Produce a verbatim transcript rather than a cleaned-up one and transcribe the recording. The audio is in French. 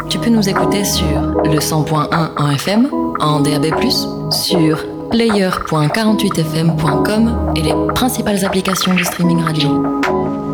Tu peux nous écouter sur le cent point un en F M, en D A B plus, sur player point quarante-huit f m point com et les principales applications de streaming radio.